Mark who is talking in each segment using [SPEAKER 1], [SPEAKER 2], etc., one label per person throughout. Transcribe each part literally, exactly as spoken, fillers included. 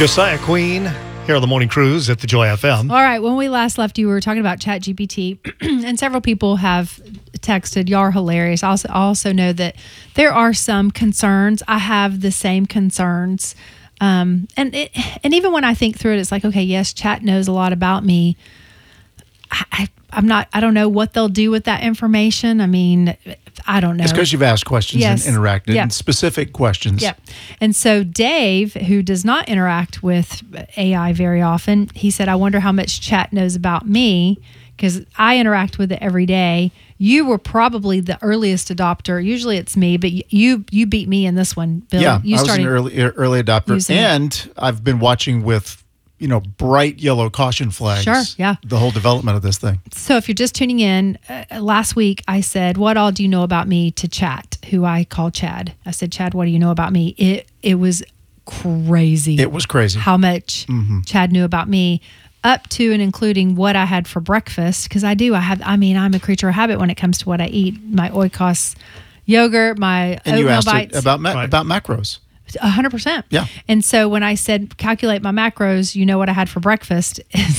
[SPEAKER 1] Josiah Queen here on the Morning Cruise at the Joy F M.
[SPEAKER 2] All right, when we last left you, we were talking about ChatGPT, and several people have texted, y'all are hilarious. I also, I also know that there are some concerns. I have the same concerns. Um, and it, and even when I think through it, it's like, okay, yes, Chat knows a lot about me. I, I, I'm not, I don't know what they'll do with that information. I mean, I don't know.
[SPEAKER 3] It's because you've asked questions
[SPEAKER 2] Yes.
[SPEAKER 3] and interacted,
[SPEAKER 2] Yep.
[SPEAKER 3] and specific questions.
[SPEAKER 2] Yep. And so Dave, who does not interact with A I very often, he said, I wonder how much Chat knows about me because I interact with it every day. You were probably the earliest adopter. Usually it's me, but you you beat me in this one, Bill.
[SPEAKER 3] Yeah,
[SPEAKER 2] you
[SPEAKER 3] I was an early early adopter,
[SPEAKER 2] using it.
[SPEAKER 3] and I've been watching with, you know, bright yellow caution flags.
[SPEAKER 2] Sure, yeah.
[SPEAKER 3] The whole development of this thing.
[SPEAKER 2] So if you're just tuning in, uh, last week I said, what all do you know about me to Chat, who I call Chad. I said, Chad, what do you know about me? It it was crazy.
[SPEAKER 3] It was crazy.
[SPEAKER 2] How much Chad knew about me, up to and including what I had for breakfast. Because I do, I have, I mean, I'm a creature of habit when it comes to what I eat. My Oikos yogurt, my
[SPEAKER 3] And you
[SPEAKER 2] oatmeal
[SPEAKER 3] asked
[SPEAKER 2] bites.
[SPEAKER 3] it about ma-
[SPEAKER 1] Right.
[SPEAKER 3] about macros.
[SPEAKER 2] A hundred percent.
[SPEAKER 3] Yeah.
[SPEAKER 2] And so when I said calculate my macros, you know what I had for breakfast.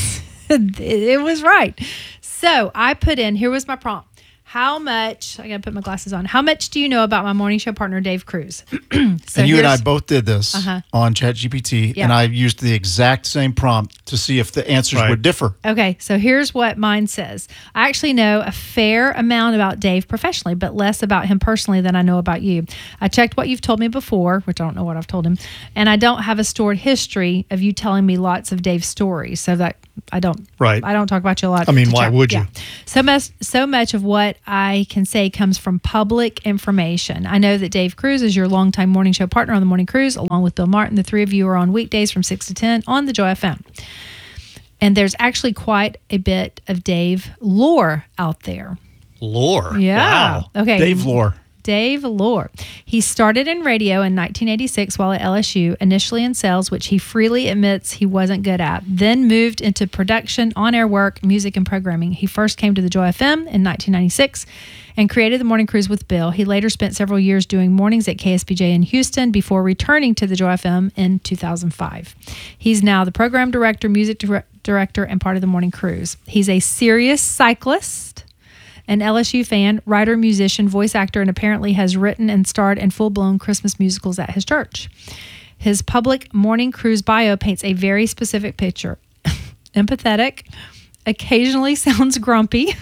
[SPEAKER 2] It was right. So I put in, here was my prompt. How much, I got to put my glasses on. How much do you know about my morning show partner, Dave Cruz? So
[SPEAKER 3] and you and I
[SPEAKER 2] here's-
[SPEAKER 3] both did this
[SPEAKER 2] Uh-huh.
[SPEAKER 3] on ChatGPT,
[SPEAKER 2] Yeah.
[SPEAKER 3] and I used the exact same prompt to see if the answers
[SPEAKER 1] Right.
[SPEAKER 3] would differ.
[SPEAKER 2] Okay, so here's what mine says. I actually know a fair amount about Dave professionally, but less about him personally than I know about you. I checked what you've told me before, which I don't know what I've told him, and I don't have a stored history of you telling me lots of Dave's stories. So that I don't,
[SPEAKER 1] Right.
[SPEAKER 2] I don't talk about you a lot.
[SPEAKER 1] I mean,
[SPEAKER 2] to
[SPEAKER 1] why
[SPEAKER 2] chat.
[SPEAKER 1] would you?
[SPEAKER 2] So much, so much of what I can say comes from public information. I know that Dave Cruz is your longtime morning show partner on the Morning Cruise, along with Bill Martin. The three of you are on weekdays from six to ten on the Joy F M. And there's actually quite a bit of Dave lore out there.
[SPEAKER 1] Lore.
[SPEAKER 2] Yeah.
[SPEAKER 1] Wow.
[SPEAKER 2] Okay.
[SPEAKER 3] Dave Lore.
[SPEAKER 2] Dave Lore. He started in radio in nineteen eighty-six while at L S U, initially in sales, which he freely admits he wasn't good at, then moved into production, on-air work, music, and programming. He first came to the Joy F M in nineteen ninety-six and created the Morning Cruise with Bill. He later spent several years doing mornings at K S B J in Houston before returning to the Joy F M in two thousand five. He's now the program director, music dir- director, and part of the Morning Cruise. He's a serious cyclist, an L S U fan, writer, musician, voice actor, and apparently has written and starred in full-blown Christmas musicals at his church. His public Morning Cruise bio paints a very specific picture. Empathetic, occasionally sounds grumpy,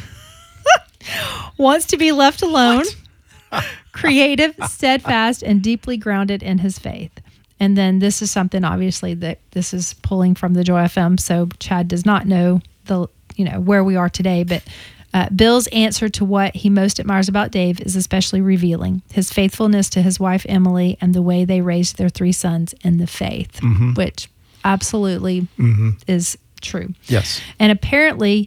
[SPEAKER 2] wants to be left alone, creative, steadfast, and deeply grounded in his faith. And then this is something, obviously, that this is pulling from the Joy F M, so Chad does not know the you know where we are today, but Uh, Bill's answer to what he most admires about Dave is especially revealing. His faithfulness to his wife, Emily, and the way they raised their three sons in the faith,
[SPEAKER 3] Mm-hmm.
[SPEAKER 2] which absolutely
[SPEAKER 1] Mm-hmm.
[SPEAKER 2] is true.
[SPEAKER 3] Yes.
[SPEAKER 2] And apparently,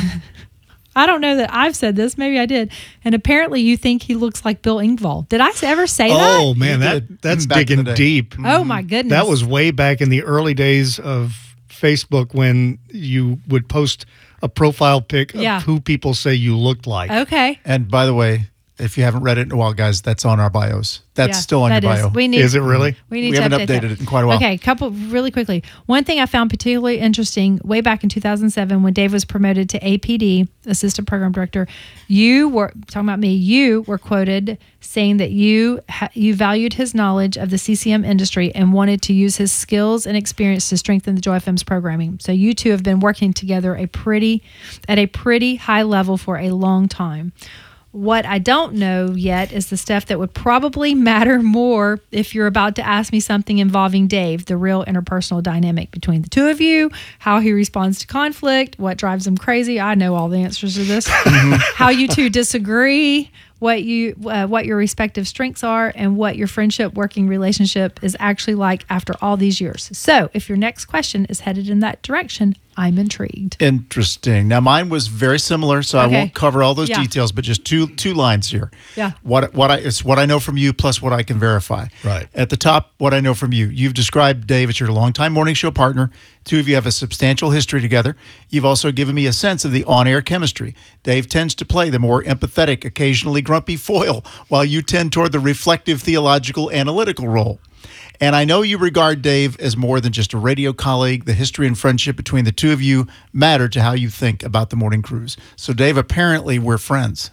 [SPEAKER 2] I don't know that I've said this. Maybe I did. And apparently you think he looks like Bill Engvall. Did I ever say that?
[SPEAKER 1] Oh, man,
[SPEAKER 3] You
[SPEAKER 1] that
[SPEAKER 3] did
[SPEAKER 1] that's
[SPEAKER 3] back in
[SPEAKER 1] digging
[SPEAKER 3] the day.
[SPEAKER 1] deep.
[SPEAKER 2] Oh, my goodness.
[SPEAKER 1] That was way back in the early days of Facebook when you would post a profile pic of
[SPEAKER 2] Yeah.
[SPEAKER 1] who people say you looked like.
[SPEAKER 2] Okay.
[SPEAKER 3] And by the way, if you haven't read it in a while, guys, that's on our bios. That's
[SPEAKER 2] Yeah,
[SPEAKER 3] still on
[SPEAKER 2] that
[SPEAKER 3] your
[SPEAKER 2] is.
[SPEAKER 3] bio.
[SPEAKER 2] We need,
[SPEAKER 1] Is it really?
[SPEAKER 2] We need
[SPEAKER 3] We
[SPEAKER 2] to
[SPEAKER 3] haven't
[SPEAKER 2] update
[SPEAKER 3] updated
[SPEAKER 2] that.
[SPEAKER 3] it in quite a while.
[SPEAKER 2] Okay, couple really quickly. One thing I found particularly interesting way back in two thousand seven when Dave was promoted to A P D, Assistant Program Director, you were talking about me. You were quoted saying that you ha, you valued his knowledge of the C C M industry and wanted to use his skills and experience to strengthen the Joy F M's programming. So you two have been working together a pretty at a pretty high level for a long time. What I don't know yet is the stuff that would probably matter more if you're about to ask me something involving Dave, the real interpersonal dynamic between the two of you, how he responds to conflict, what drives him crazy. I know all the answers to this. How you two disagree, what you uh, what your respective strengths are, and what your friendship working relationship is actually like after all these years. So if your next question is headed in that direction, I'm intrigued.
[SPEAKER 3] Interesting. Now, mine was very similar, so
[SPEAKER 2] Okay.
[SPEAKER 3] I won't cover all those
[SPEAKER 2] Yeah.
[SPEAKER 3] details, but just two two lines here.
[SPEAKER 2] Yeah.
[SPEAKER 3] What what I it's what I know from you plus what I can verify.
[SPEAKER 1] Right.
[SPEAKER 3] At the top, what I know from you. You've described Dave as your longtime morning show partner. Two of you have a substantial history together. You've also given me a sense of the on-air chemistry. Dave tends to play the more empathetic, occasionally grumpy foil, while you tend toward the reflective, theological, analytical role. And I know you regard Dave as more than just a radio colleague. The history and friendship between the two of you matter to how you think about the morning cruise. So, Dave, apparently we're friends.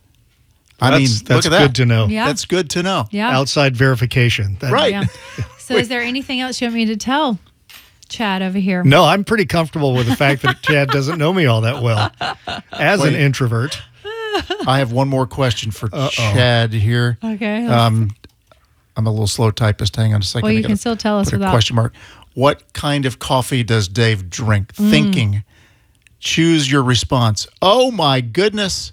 [SPEAKER 3] I
[SPEAKER 1] That's,
[SPEAKER 3] mean,
[SPEAKER 1] that's
[SPEAKER 3] look at that.
[SPEAKER 1] good to know.
[SPEAKER 2] Yeah.
[SPEAKER 3] That's good to know.
[SPEAKER 2] Yeah.
[SPEAKER 1] Outside verification. That-
[SPEAKER 3] Right.
[SPEAKER 2] Yeah. So is there anything else you want me to tell Chad over here?
[SPEAKER 1] No, I'm pretty comfortable with the fact that Chad doesn't know me all that well as an
[SPEAKER 3] Wait.
[SPEAKER 1] introvert.
[SPEAKER 3] I have one more question for
[SPEAKER 1] Uh-oh.
[SPEAKER 3] Chad here.
[SPEAKER 2] Okay.
[SPEAKER 3] Um, I'm a little slow typist. Hang on a second.
[SPEAKER 2] Well,
[SPEAKER 3] I
[SPEAKER 2] you
[SPEAKER 3] gotta
[SPEAKER 2] can still tell us
[SPEAKER 3] put a
[SPEAKER 2] without-
[SPEAKER 3] question mark. What kind of coffee does Dave drink?
[SPEAKER 2] Mm.
[SPEAKER 3] Thinking. Choose your response. Oh my goodness.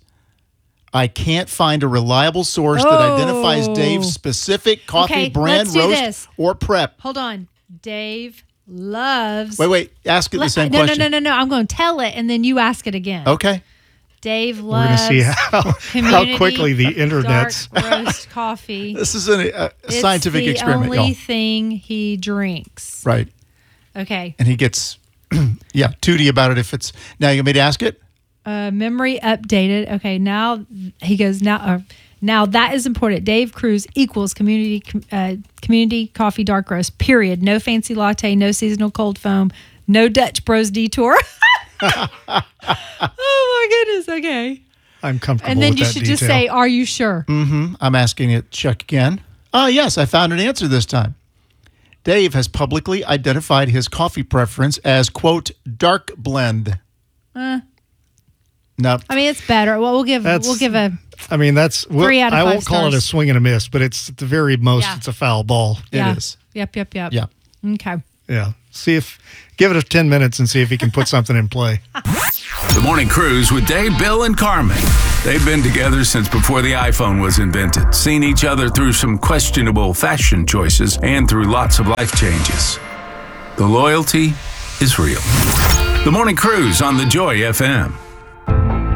[SPEAKER 3] I can't find a reliable source that
[SPEAKER 2] Oh.
[SPEAKER 3] identifies Dave's specific coffee
[SPEAKER 2] Okay,
[SPEAKER 3] brand,
[SPEAKER 2] let's do
[SPEAKER 3] roast,
[SPEAKER 2] this.
[SPEAKER 3] or prep.
[SPEAKER 2] Hold on. Dave loves.
[SPEAKER 3] Wait, wait. Ask it the
[SPEAKER 2] Let-
[SPEAKER 3] same
[SPEAKER 2] no,
[SPEAKER 3] question.
[SPEAKER 2] no, no, no, no. I'm going to tell it and then you ask it again.
[SPEAKER 3] Okay.
[SPEAKER 2] Dave
[SPEAKER 1] We're going to
[SPEAKER 2] loves
[SPEAKER 1] see how, how
[SPEAKER 2] community
[SPEAKER 1] quickly the internet's.
[SPEAKER 2] dark roast coffee.
[SPEAKER 3] This is a, a
[SPEAKER 2] It's
[SPEAKER 3] scientific
[SPEAKER 2] the
[SPEAKER 3] experiment,
[SPEAKER 2] only
[SPEAKER 3] y'all.
[SPEAKER 2] thing he drinks.
[SPEAKER 3] Right.
[SPEAKER 2] Okay.
[SPEAKER 3] And he gets, yeah, tooty about it if it's. Now, you want me to ask it?
[SPEAKER 2] Uh, memory updated. Okay, now he goes now. Uh, now that is important. Dave Cruz equals community uh, community coffee dark roast. Period. No fancy latte. No seasonal cold foam. No Dutch Bros detour. Oh my goodness. Okay.
[SPEAKER 1] I'm comfortable
[SPEAKER 2] And then
[SPEAKER 1] with
[SPEAKER 2] you
[SPEAKER 1] that
[SPEAKER 2] should
[SPEAKER 1] detail.
[SPEAKER 2] just say, "Are you sure?"
[SPEAKER 3] Mm-hmm. I'm asking it. Check again. Ah, yes, I found an answer this time. Dave has publicly identified his coffee preference as, quote, dark blend.
[SPEAKER 2] Uh,
[SPEAKER 3] No.
[SPEAKER 2] I mean, it's better. Well, we'll give
[SPEAKER 1] That's-
[SPEAKER 2] we'll give a
[SPEAKER 1] I mean, that's. Well,
[SPEAKER 2] Three out of
[SPEAKER 1] I
[SPEAKER 2] five
[SPEAKER 1] won't call it a
[SPEAKER 2] stars.
[SPEAKER 1] swing and a miss, but it's at the very most,
[SPEAKER 2] Yeah.
[SPEAKER 1] it's a foul ball.
[SPEAKER 2] yeah.
[SPEAKER 3] It is.
[SPEAKER 2] Yep, yep, yep.
[SPEAKER 3] Yeah.
[SPEAKER 2] Okay.
[SPEAKER 1] Yeah. See if, give it a ten minutes and see if he can put something in play.
[SPEAKER 4] The Morning Cruise with Dave, Bill, and Carmen. They've been together since before the iPhone was invented, seen each other through some questionable fashion choices and through lots of life changes. The loyalty is real. The Morning Cruise on the Joy F M.